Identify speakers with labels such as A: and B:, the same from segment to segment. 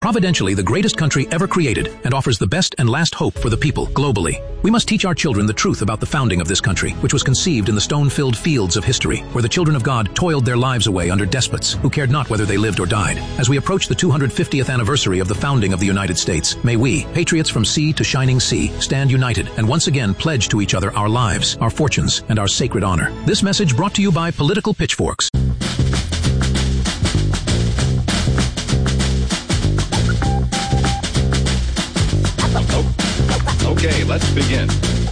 A: Providentially, the greatest country ever created and offers the best and last hope for the people globally. We must teach our children the truth about the founding of this country, which was conceived in the stone-filled fields of history, where the children of God toiled their lives away under despots who cared not whether they lived or died. As we approach the 250th anniversary of the founding of the United States, may we, patriots from sea to shining sea, stand united and once again pledge to each other our lives, our fortunes, and our sacred honor. This message brought to you by Political Pitchforks.
B: Okay, let's begin.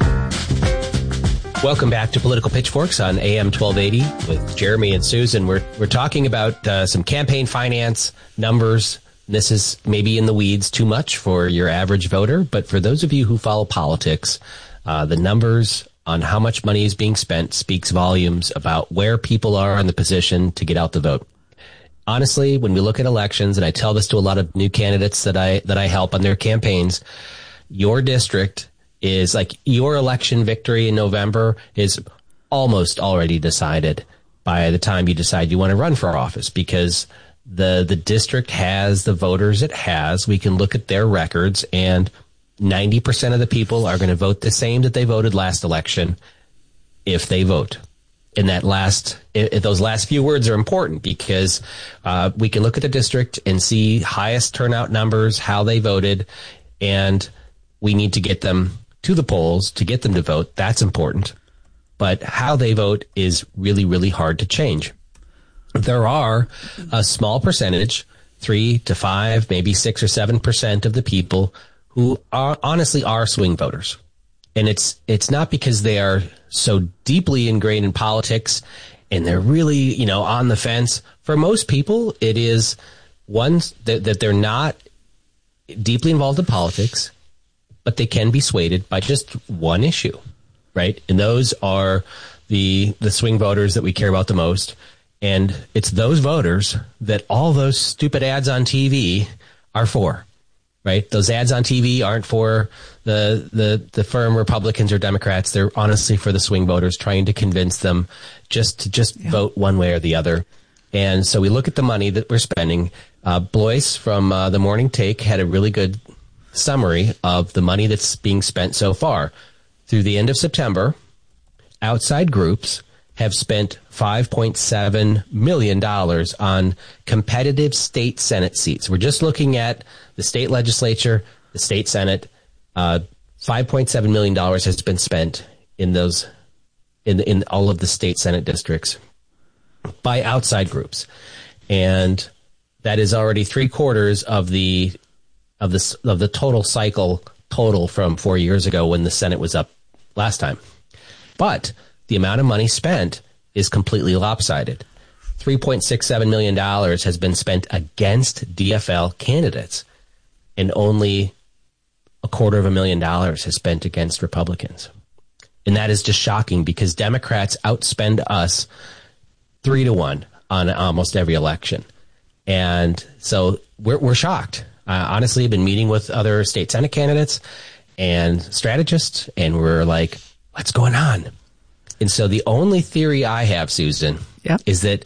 C: Welcome back to Political Pitchforks on AM 1280 with Jeremy and Susan. We're talking about some campaign finance numbers. This is maybe in the weeds too much for your average voter, but for those of you who follow politics, the numbers on how much money is being spent speaks volumes about where people are in the position to get out the vote. Honestly, when we look at elections, and I tell this to a lot of new candidates that I help on their campaigns, your district is like your election victory in November is almost already decided by the time you decide you want to run for office, because the district has the voters it has. We can look at their records, and 90% of the people are going to vote the same that they voted last election if they vote. And those last few words are important, because we can look at the district and see highest turnout numbers, how they voted, and we need to get them to the polls to get them to vote. That's important. But how they vote is really, really hard to change. There are a small percentage, 3 to 5, maybe 6 or 7% of the people who honestly are swing voters. And it's not because they are so deeply ingrained in politics and they're really, on the fence. For most people, it is ones that they're not deeply involved in politics, but they can be swayed by just one issue, right? And those are the swing voters that we care about the most. And it's those voters that all those stupid ads on TV are for, right? Those ads on TV aren't for the firm Republicans or Democrats. They're honestly for the swing voters, trying to convince them to vote one way or the other. And so we look at the money that we're spending. Blois from the Morning Take had a really good summary of the money that's being spent so far. Through the end of September, outside groups have spent $5.7 million on competitive state Senate seats. We're just looking at the state legislature, the state Senate. $5.7 million has been spent in those in all of the state Senate districts by outside groups. And that is already 3/4 of the total cycle from 4 years ago when the Senate was up last time. But the amount of money spent is completely lopsided. $3.67 million has been spent against DFL candidates, and only $250,000 has spent against Republicans. And that is just shocking, because Democrats outspend us 3-1 on almost every election. And so we're shocked. Honestly, I've been meeting with other state Senate candidates and strategists, and we're like, what's going on? And so the only theory I have, Susan, is that,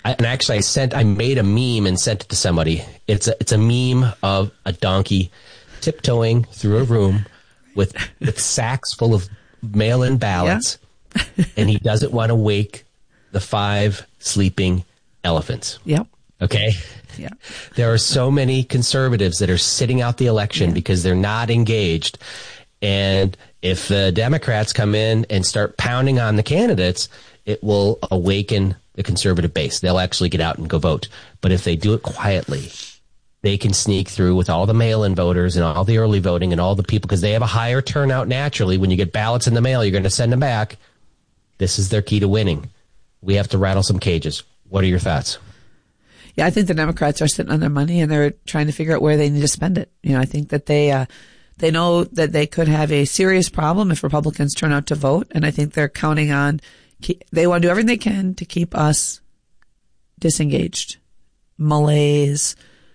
C: I made a meme and sent it to somebody. It's a meme of a donkey tiptoeing through a room with sacks full of mail-in ballots, and he doesn't want to wake the 5 sleeping elephants.
D: Yep.
C: Okay?
D: Yeah.
C: There are so many conservatives that are sitting out the election because they're not engaged. And if the Democrats come in and start pounding on the candidates, it will awaken the conservative base. They'll actually get out and go vote. But if they do it quietly, they can sneak through with all the mail-in voters and all the early voting and all the people, because they have a higher turnout naturally. When you get ballots in the mail, you're going to send them back. This is their key to winning. We have to rattle some cages. What are your thoughts?
D: Yeah, I think the Democrats are sitting on their money and they're trying to figure out where they need to spend it. I think that they know that they could have a serious problem if Republicans turn out to vote. And I think they're counting on, they want to do everything they can to keep us disengaged, malaise,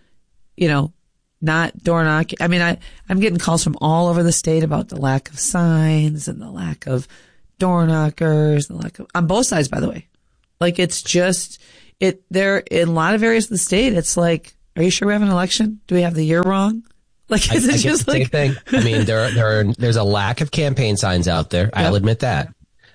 D: not door knocking. I mean, I'm getting calls from all over the state about the lack of signs and the lack of door knockers, on both sides, by the way. Like, it's just, there in a lot of areas of the state, it's like are you sure we have an election? Do we have the year wrong? Like, is it just like
C: same thing? I mean, there's a lack of campaign signs out there. Yep. I'll admit that.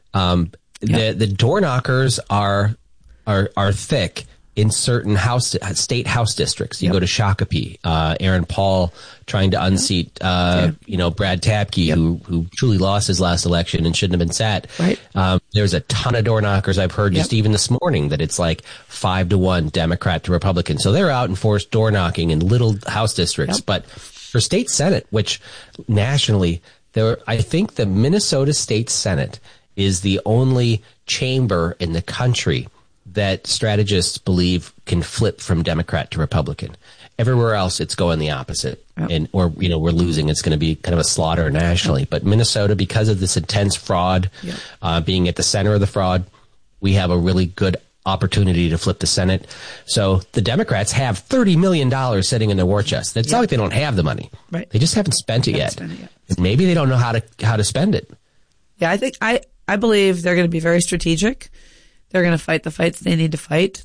C: The door knockers are thick in certain state house districts. You go to Shakopee, Aaron Paul trying to unseat, Brad Tapke, who truly lost his last election and shouldn't have been sat.
D: Right.
C: There's a ton of door knockers. I've heard just even this morning that it's like 5-1 Democrat to Republican. So they're out and forced door knocking in little house districts. Yep. But for state Senate, which nationally, I think the Minnesota State Senate is the only chamber in the country that strategists believe can flip from Democrat to Republican. Everywhere else, it's going the opposite. Yep. Or we're losing. It's going to be kind of a slaughter nationally. Yep. But Minnesota, because of this intense fraud, being at the center of the fraud, we have a really good opportunity to flip the Senate. So the Democrats have $30 million sitting in their war chest. It's not like they don't have the money.
D: Right.
C: They just haven't spent it yet. And maybe they don't know how to spend it.
D: Yeah, I believe they're going to be very strategic. They're going to fight the fights they need to fight.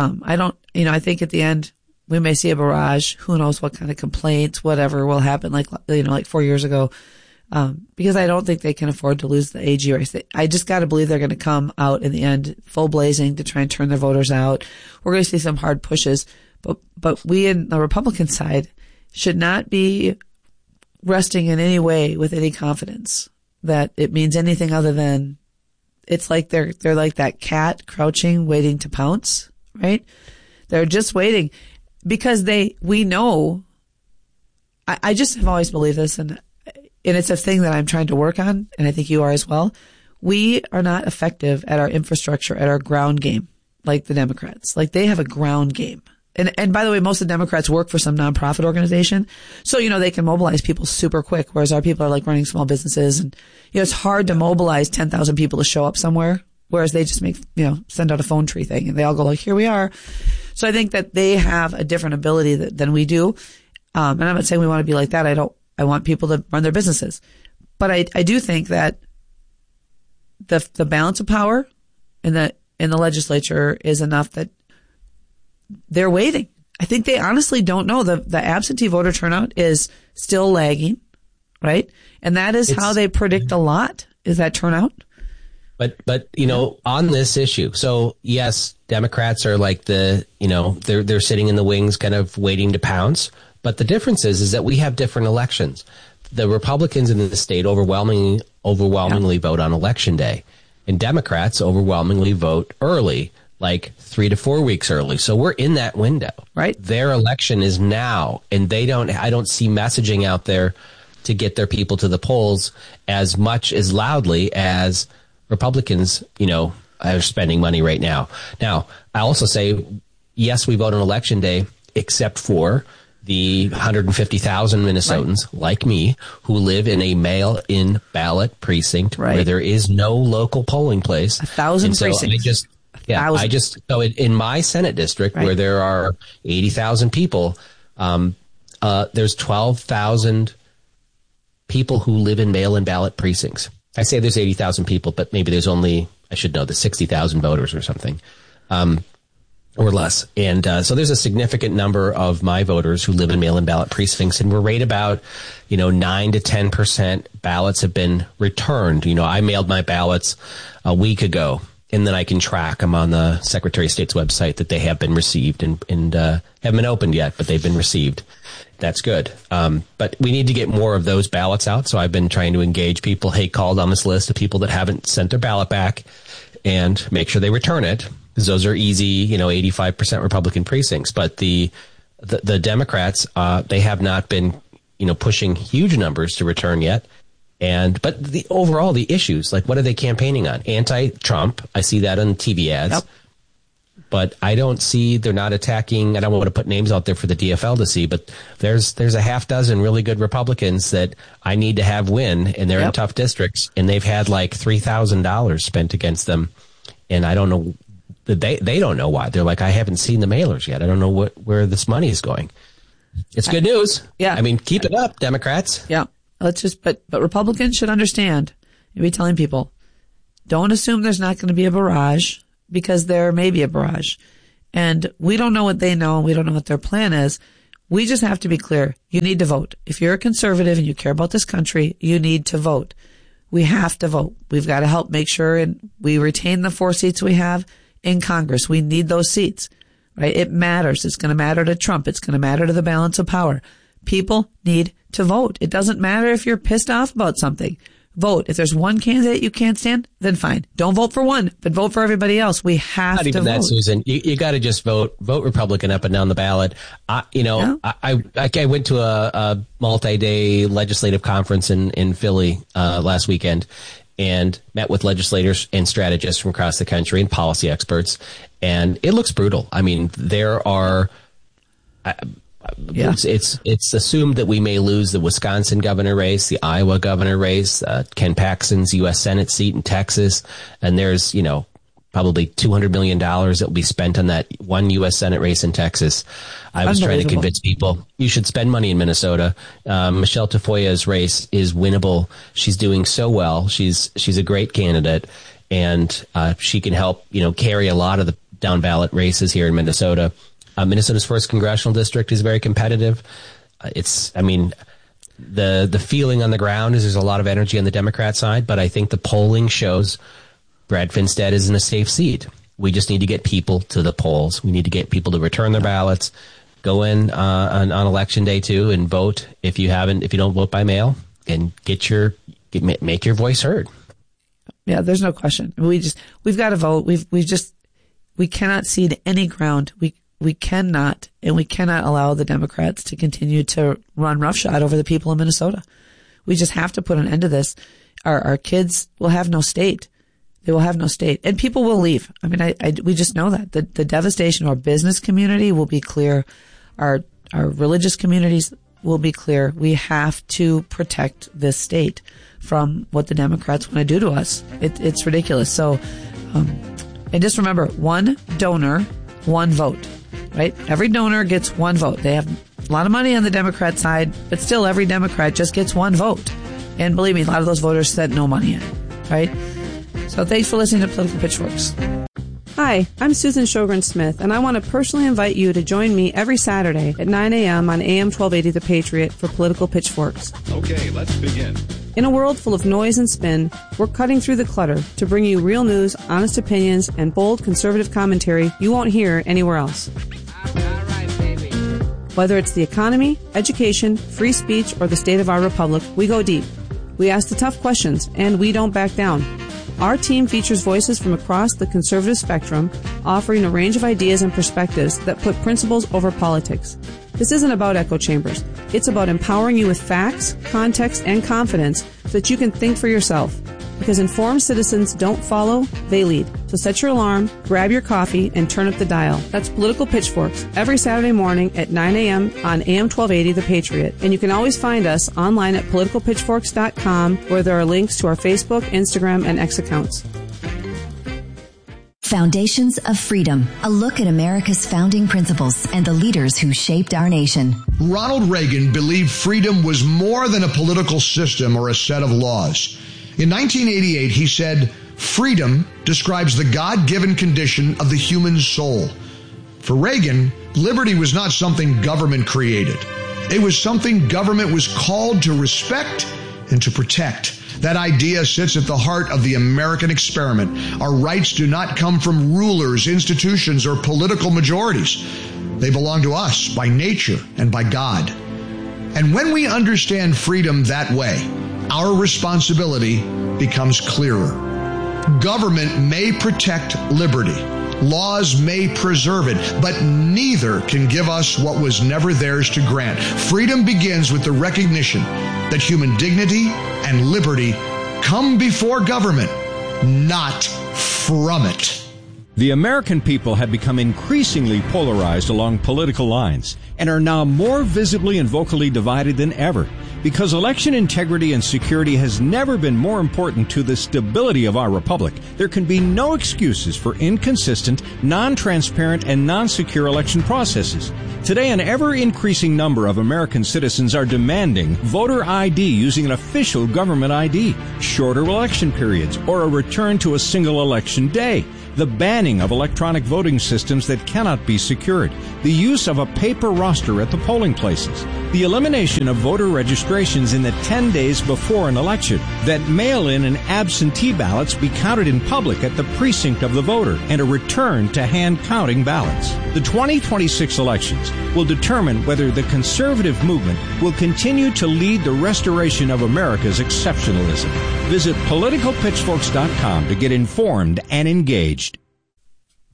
D: I think at the end we may see a barrage. Who knows what kind of complaints, whatever will happen, like 4 years ago. Because I don't think they can afford to lose the AG race. I just got to believe they're going to come out in the end full blazing to try and turn their voters out. We're going to see some hard pushes, but we in the Republican side should not be resting in any way with any confidence that it means anything other than it's like they're like that cat crouching, waiting to pounce, right? They're just waiting because we know. I just have always believed this, and it's a thing that I'm trying to work on, and I think you are as well. We are not effective at our infrastructure, at our ground game, like the Democrats. Like they have a ground game. And by the way, most of the Democrats work for some nonprofit organization. So, they can mobilize people super quick, whereas our people are like running small businesses. And, it's hard to mobilize 10,000 people to show up somewhere, whereas they just send out a phone tree thing and they all go like, here we are. So I think that they have a different ability than we do. And I'm not saying we want to be like that. I want people to run their businesses. But I do think that the balance of power in the legislature is enough that they're waiting. I think they honestly don't know. The absentee voter turnout is still lagging, right? And that is how they predict a lot, is that turnout.
C: But on this issue, so yes, Democrats are like they're sitting in the wings kind of waiting to pounce. But the difference is that we have different elections. The Republicans in the state overwhelmingly vote on election day, and Democrats overwhelmingly vote early, like 3 to 4 weeks early. So we're in that window.
D: Right.
C: Their election is now, and I don't see messaging out there to get their people to the polls as much as loudly as Republicans, are spending money right now. Now, I also say, yes, we vote on election day, except for the 150,000 Minnesotans like me who live in a mail-in ballot precinct where there is no local polling place.
D: 1,000 precincts.
C: So in my Senate district where there are 80,000 people, there's 12,000 people who live in mail-in ballot precincts. I say there's 80,000 people, but maybe there's only, I should know, the 60,000 voters or something. Or less. And so there's a significant number of my voters who live in mail-in ballot precincts, and we're right about, 9 to 10% ballots have been returned. I mailed my ballots a week ago, and then I can track them on the Secretary of State's website that they have been received and haven't been opened yet, but they've been received. That's good. But we need to get more of those ballots out. So I've been trying to engage people. Hey, call down this list of people that haven't sent their ballot back and make sure they return it. Because those are easy, 85% Republican precincts. But the Democrats, they have not been, pushing huge numbers to return yet. But the issues, like what are they campaigning on? Anti-Trump. I see that on TV ads. Yep. But I don't see, they're not attacking. I don't want to put names out there for the DFL to see, but there's a half dozen really good Republicans that I need to have win, and they're in tough districts, and they've had like $3,000 spent against them. And I don't know. They don't know why. They're like, I haven't seen the mailers yet. I don't know where this money is going. It's good news.
D: Yeah.
C: I mean, keep it up, Democrats.
D: Yeah. But Republicans should understand. You'll be telling people, don't assume there's not going to be a barrage, because there may be a barrage. And we don't know what they know. We don't know what their plan is. We just have to be clear. You need to vote. If you're a conservative and you care about this country, you need to vote. We have to vote. We've got to help make sure we retain the 4 seats we have in Congress. We need those seats, right? It matters. It's going to matter to Trump. It's going to matter to the balance of power. People need to vote. It doesn't matter if you're pissed off about something. Vote. If there's one candidate you can't stand, then fine. Don't vote for one, but vote for everybody else. We have
C: Not
D: to
C: even
D: vote.
C: that, Susan. You got to just vote Republican up and down the ballot. I went to a multi-day legislative conference in Philly last weekend and met with legislators and strategists from across the country and policy experts. And it looks brutal. I mean, there are... It's assumed that we may lose the Wisconsin governor race, the Iowa governor race, Ken Paxton's U.S. Senate seat in Texas, and there's probably $200 million that will be spent on that one U.S. Senate race in Texas. I was trying to convince people you should spend money in Minnesota. Michelle Tafoya's race is winnable. She's doing so well. She's a great candidate, and she can help carry a lot of the down ballot races here in Minnesota. Minnesota's 1st congressional district is very competitive. The feeling on the ground is there's a lot of energy on the Democrat side, but I think the polling shows Brad Finstad is in a safe seat. We just need to get people to the polls. We need to get people to return their ballots, go in on election day too, and vote if you don't vote by mail, and make your voice heard.
D: Yeah, there's no question. We've got to vote. We cannot cede any ground. We cannot allow the Democrats to continue to run roughshod over the people of Minnesota. We just have to put an end to this. Our kids will have no state. They will have no state, and people will leave. I mean, we just know that the devastation of our business community will be clear. Our religious communities will be clear. We have to protect this state from what the Democrats want to do to us. It's ridiculous. So, and just remember, one donor, one vote. Right? Every donor gets one vote. They have a lot of money on the Democrat side, but still every Democrat just gets one vote. And believe me, a lot of those voters sent no money in. Right? So thanks for listening to Political Pitchforks.
B: Hi, I'm Susan Sjogren Smith, and I want to personally invite you to join me every Saturday at 9 a.m. on AM 1280 The Patriot for Political Pitchforks.
E: Okay, let's begin.
B: In a world full of noise and spin, we're cutting through the clutter to bring you real news, honest opinions, and bold conservative commentary you won't hear anywhere else. Whether it's the economy, education, free speech, or the state of our republic, we go deep. We ask the tough questions, and we don't back down. Our team features voices from across the conservative spectrum, offering a range of ideas and perspectives that put principles over politics. This isn't about echo chambers. It's about empowering you with facts, context, and confidence so that you can think for yourself. Because informed citizens don't follow, they lead. So set your alarm, grab your coffee, and turn up the dial. That's Political Pitchforks every Saturday morning at 9 a.m. on AM 1280 The Patriot. And you can always find us online at politicalpitchforks.com, where there are links to our Facebook, Instagram, and X accounts.
F: Foundations of Freedom, a look at America's founding principles and the leaders who shaped our nation.
G: Ronald Reagan believed freedom was more than a political system or a set of laws. In 1988, he said, "Freedom describes the God-given condition of the human soul." For Reagan, liberty was not something government created. It was something government was called to respect and to protect. That idea sits at the heart of the American experiment. Our rights do not come from rulers, institutions, or political majorities. They belong to us by nature and by God. And when we understand freedom that way, our responsibility becomes clearer. Government may protect liberty. Laws may preserve it, but neither can give us what was never theirs to grant. Freedom begins with the recognition that human dignity and liberty come before government, not from it.
H: The American people have become increasingly polarized along political lines and are now more visibly and vocally divided than ever. Because election integrity and security has never been more important to the stability of our republic, there can be no excuses for inconsistent, non-transparent, and non-secure election processes. Today, an ever-increasing number of American citizens are demanding voter ID using an official government ID, shorter election periods, or a return to a single election day. the banning of electronic voting systems that cannot be secured, the use of a paper roster at the polling places, the elimination of voter registrations in the 10 days before an election, that mail-in and absentee ballots be counted in public at the precinct of the voter, and a return to hand-counting ballots. The 2026 elections will determine whether the conservative movement will continue to lead the restoration of America's exceptionalism. Visit politicalpitchforks.com to get informed and engaged.